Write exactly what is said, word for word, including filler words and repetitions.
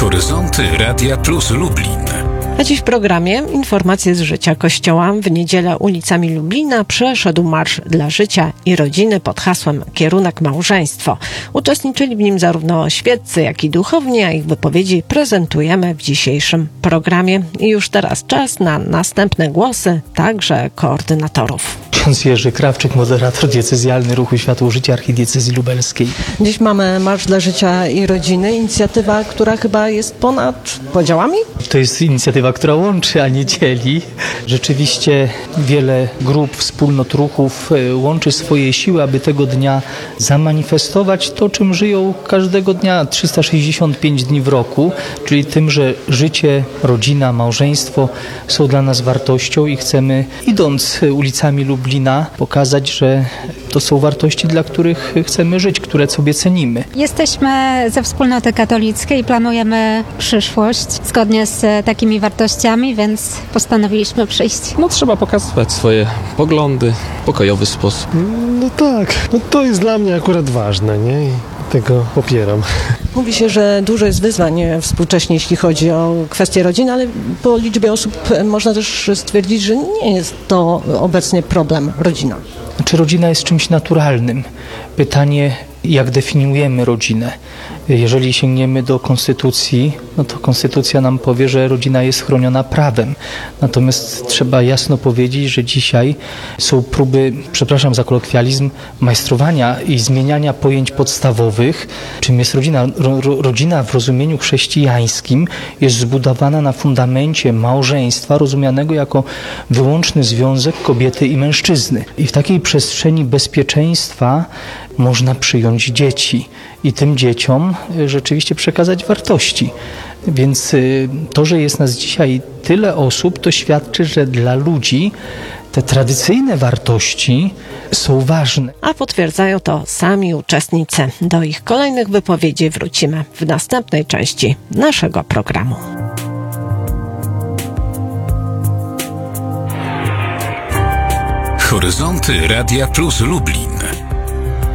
Horyzonty Radia Plus Lublin. A dziś w programie informacje z życia Kościoła. W niedzielę ulicami Lublina przeszedł Marsz dla Życia i Rodziny pod hasłem Kierunek Małżeństwo. Uczestniczyli w nim zarówno świeccy, jak i duchowni, a ich wypowiedzi prezentujemy w dzisiejszym programie. I już teraz czas na następne głosy, także koordynatorów. Ksiądz Jerzy Krawczyk, moderator diecezjalny Ruchu Światło Życia Archidiecezji Lubelskiej. Dziś mamy Marsz dla Życia i Rodziny, inicjatywa, która chyba jest ponad podziałami? To jest inicjatywa, która łączy, a nie dzieli. Rzeczywiście wiele grup, wspólnot ruchów łączy swoje siły, aby tego dnia zamanifestować to, czym żyją każdego dnia trzysta sześćdziesiąt pięć dni w roku, czyli tym, że życie, rodzina, małżeństwo są dla nas wartością i chcemy, idąc ulicami Lublina, pokazać, że to są wartości, dla których chcemy żyć, które sobie cenimy. Jesteśmy ze wspólnoty katolickiej i planujemy przyszłość zgodnie z takimi wartościami, więc postanowiliśmy przyjść. No trzeba pokazywać swoje poglądy w pokojowy sposób. No tak, no to jest dla mnie akurat ważne, nie? I tego popieram. Mówi się, że dużo jest wyzwań współcześnie, jeśli chodzi o kwestie rodziny, ale po liczbie osób można też stwierdzić, że nie jest to obecnie problem rodzina. Czy rodzina jest czymś naturalnym? Pytanie, jak definiujemy rodzinę? Jeżeli sięgniemy do konstytucji, no to konstytucja nam powie, że rodzina jest chroniona prawem. Natomiast trzeba jasno powiedzieć, że dzisiaj są próby, przepraszam za kolokwializm, majstrowania i zmieniania pojęć podstawowych. Czym jest rodzina? Ro, ro, rodzina w rozumieniu chrześcijańskim jest zbudowana na fundamencie małżeństwa, rozumianego jako wyłączny związek kobiety i mężczyzny. I w takiej przestrzeni bezpieczeństwa można przyjąć dzieci i tym dzieciom rzeczywiście przekazać wartości. Więc to, że jest nas dzisiaj tyle osób, to świadczy, że dla ludzi te tradycyjne wartości są ważne. A potwierdzają to sami uczestnicy. Do ich kolejnych wypowiedzi wrócimy w następnej części naszego programu. Horyzonty Radia Plus Lublin.